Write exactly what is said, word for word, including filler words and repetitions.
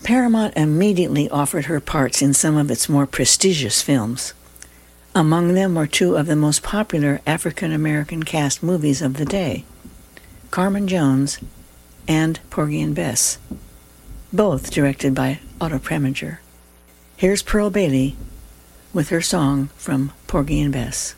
Paramount immediately offered her parts in some of its more prestigious films. Among them were two of the most popular African-American cast movies of the day, Carmen Jones and Porgy and Bess, both directed by Otto Preminger. Here's Pearl Bailey with her song from Porgy and Bess.